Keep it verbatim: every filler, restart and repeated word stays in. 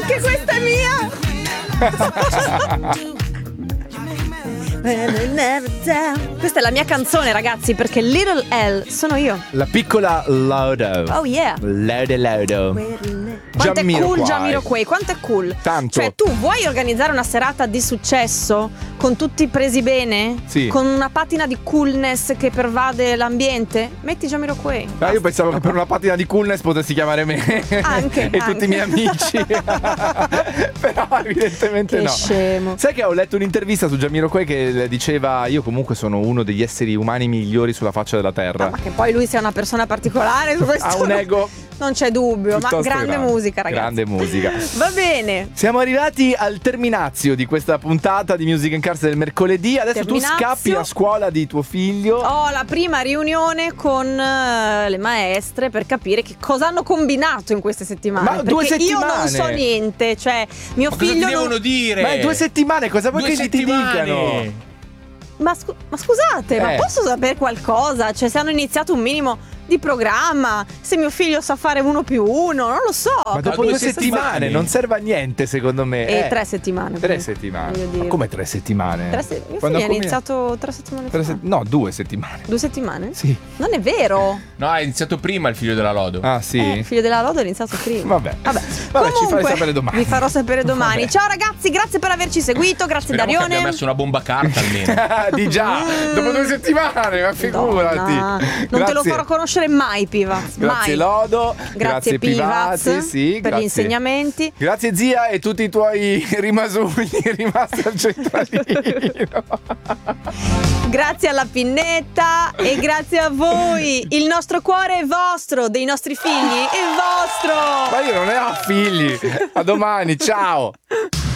Anche questa è mia. Questa è la mia canzone, ragazzi, perché Little L sono io. La piccola Lodo. Oh yeah. Lodo Lodo. Quanto è cool Jamiroquai, quanto è cool. Tanto. Cioè, tu vuoi organizzare una serata di successo con tutti presi bene? Sì. Con una patina di coolness che pervade l'ambiente? Metti Jamiroquai. Ah, io pensavo che per una patina di coolness potessi chiamare me Anche, e anche. tutti i miei amici. Però evidentemente che no. scemo. Sai che ho letto un'intervista su Jamiroquai che diceva: io comunque sono uno degli esseri umani migliori sulla faccia della terra. Ah, ma che poi lui sia una persona particolare, su questo ha un ego, non c'è dubbio. Ma piuttosto grande grande. musica, ragazzi. Grande musica. Va bene. Siamo arrivati al terminazio di questa puntata di Music and Cars del mercoledì. Adesso Terminazio. tu scappi a scuola di tuo figlio. Ho la prima riunione con eh, le maestre per capire che cosa hanno combinato in queste settimane. Ma perché due settimane? io non so niente. Cioè, mio Ma cosa figlio ti devono non... dire? Ma è due settimane, cosa vuoi Due che ti settimane. dicano? Ma, scu- ma scusate, Eh. ma posso sapere qualcosa? Cioè, se hanno iniziato un minimo di programma, se mio figlio sa fare uno più uno, non lo so. Ma dopo due due settimane settimane non serve a niente, secondo me. E Eh, tre settimane. Tre quindi, settimane. voglio Ma dire. come tre settimane? Tre se- mio Quando figlio ha come- iniziato tre settimane Tre fa. se- No, due settimane. Due settimane? Sì. Non è vero. No, ha iniziato prima il figlio della Lodo. Ah, sì. Eh, il figlio della Lodo è iniziato prima. Vabbè. Vabbè, Vabbè, ci comunque, farai sapere domani. Vi farò sapere domani. Vabbè. Ciao ragazzi, grazie per averci seguito. Grazie Speriamo che Darione. abbia messo una bomba carta almeno. Di già, dopo due settimane, ma figurati. Madonna. Non te lo Grazie. farò conoscere mai, Pivaz. Grazie mai. Lodo, Grazie, Pivaz, Pivaz, sì, per grazie. gli insegnamenti. Grazie zia e tutti i tuoi rimasugli rimasti al centralino. Grazie alla Pinnetta e grazie a voi. Il nostro cuore è vostro, dei nostri figli è vostro. Ma io non ne ho figli. A domani, ciao.